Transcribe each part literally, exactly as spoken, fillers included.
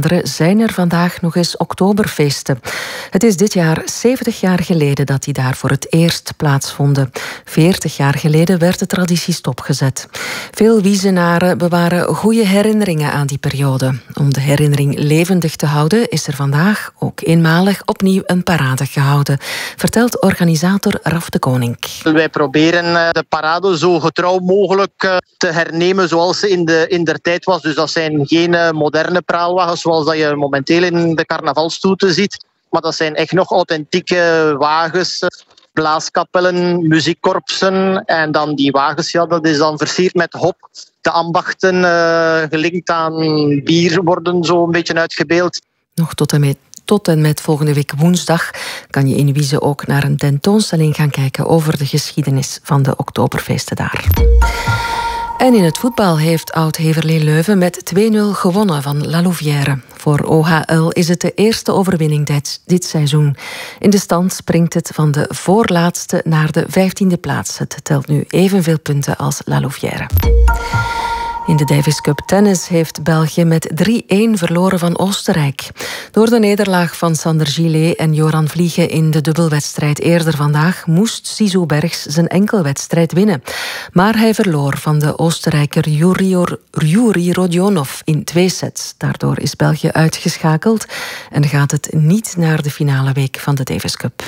Vlaanderen zijn er vandaag nog eens Oktoberfeesten. Het is dit jaar zeventig jaar geleden dat die daar voor het eerst plaatsvonden. veertig jaar geleden werd de traditie stopgezet. Veel Wiezenaren bewaren goede herinneringen aan die periode. Om de herinnering levendig te houden is er vandaag ook eenmalig opnieuw een parade gehouden, vertelt organisator Raf de Koning. Wij proberen de parade zo getrouw mogelijk te hernemen zoals ze in de, in der tijd was. Dus dat zijn geen moderne praalwagens zoals dat je momenteel in de carnavalstoeten ziet. Maar dat zijn echt nog authentieke wagens, blaaskapellen, muziekkorpsen. En dan die wagens, ja, dat is dan versierd met hop. De ambachten, uh, gelinkt aan bier, worden zo een beetje uitgebeeld. Nog tot en met Tot en met volgende week woensdag kan je in Wieze ook naar een tentoonstelling gaan kijken over de geschiedenis van de Oktoberfeesten daar. En in het voetbal heeft Oud-Heverlee Leuven met twee nul gewonnen van La Louvière. Voor O H L is het de eerste overwinning dit, dit seizoen. In de stand springt het van de voorlaatste naar de vijftiende plaats. Het telt nu evenveel punten als La Louvière. In de Davis Cup Tennis heeft België met drie-een verloren van Oostenrijk. Door de nederlaag van Sander Gillet en Joran Vliegen in de dubbelwedstrijd eerder vandaag moest Zizou Bergs zijn enkelwedstrijd winnen. Maar hij verloor van de Oostenrijker Yuri Rodionov in twee sets. Daardoor is België uitgeschakeld en gaat het niet naar de finale week van de Davis Cup.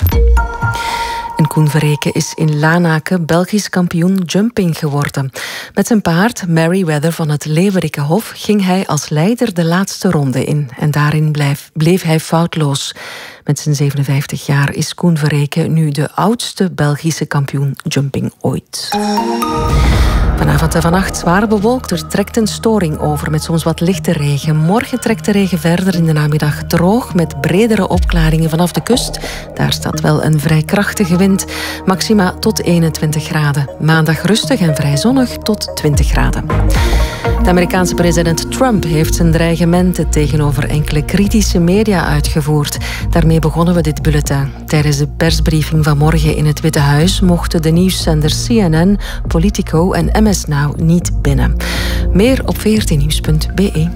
En Koen Verreken is in Lanaken Belgisch kampioen jumping geworden. Met zijn paard Merryweather van het Leeuwerikkenhof ging hij als leider de laatste ronde in. En daarin bleef, bleef hij foutloos. Met zijn zevenenvijftig jaar is Koen Verreken nu de oudste Belgische kampioen jumping ooit. Vanavond en vannacht zwaar bewolkt. Er trekt een storing over met soms wat lichte regen. Morgen trekt de regen verder in de namiddag droog met bredere opklaringen vanaf de kust. Daar staat wel een vrij krachtige wind. Maxima tot eenentwintig graden. Maandag rustig en vrij zonnig tot twintig graden. De Amerikaanse president Trump heeft zijn dreigementen tegenover enkele kritische media uitgevoerd. Daarmee begonnen we dit bulletin. Tijdens de persbriefing vanmorgen in het Witte Huis mochten de nieuwszenders C N N, Politico en M S Now niet binnen. Meer op veertien nieuws punt b e.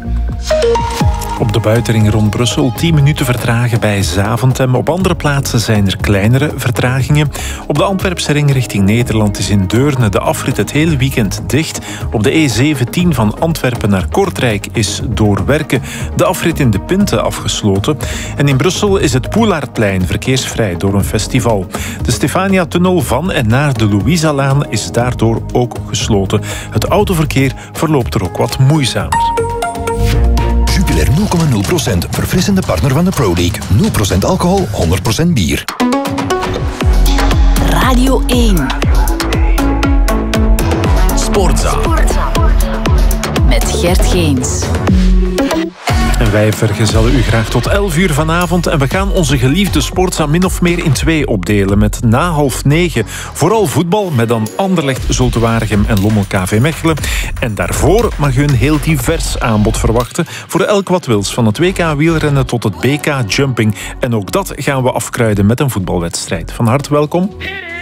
Op de buitenring rond Brussel tien minuten vertragen bij Zaventem. Op andere plaatsen zijn er kleinere vertragingen. Op de Antwerpse ring richting Nederland is in Deurne de afrit het hele weekend dicht. Op de E zeventien van Antwerpen naar Kortrijk is door werken de afrit in de Pinte afgesloten. En in Brussel is het Poelaardplein verkeersvrij door een festival. De Stefania-tunnel van en naar de Louisa-laan is daardoor ook gesloten. Het autoverkeer verloopt er ook wat moeizamer. Jupiler nul komma nul procent, verfrissende partner van de Pro League. nul procent alcohol, honderd procent bier. Radio één. Sportza. Met Gert Geens. En wij vergezellen u graag tot elf uur vanavond. En we gaan onze geliefde Sportza min of meer in twee opdelen. Met na half negen vooral voetbal. Met dan Anderlecht, Zulte Waregem en Lommel K V Mechelen. En daarvoor mag u een heel divers aanbod verwachten. Voor elk wat wils. Van het W K wielrennen tot het B K jumping. En ook dat gaan we afkruiden met een voetbalwedstrijd. Van harte welkom.